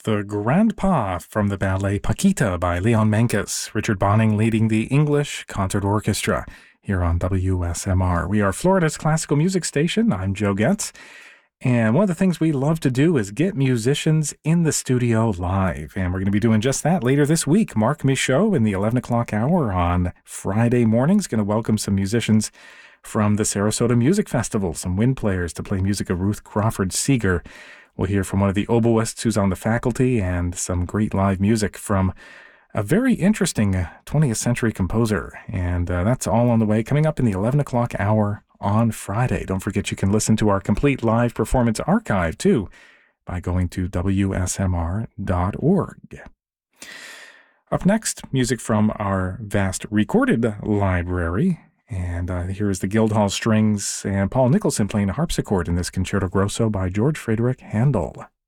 The Grandpa from the ballet Paquita by Leon Menkes, Richard Bonning leading the English Concert Orchestra here on WSMR. We are Florida's classical music station. I'm Joe Getz. And one of the things we love to do is get musicians in the studio live. And we're going to be doing just that later this week. Mark Michaud in the 11 o'clock hour on Friday morning is going to welcome some musicians from the Sarasota Music Festival, some wind players to play music of Ruth Crawford Seeger. We'll hear from one of the oboists who's on the faculty and some great live music from a very interesting 20th century composer. And that's all on the way coming up in the 11 o'clock hour on Friday. Don't forget you can listen to our complete live performance archive too by going to WSMR.org. Up next, music from our vast recorded library. And here is the Guildhall Strings and Paul Nicholson playing a harpsichord in this Concerto Grosso by George Frederick Handel.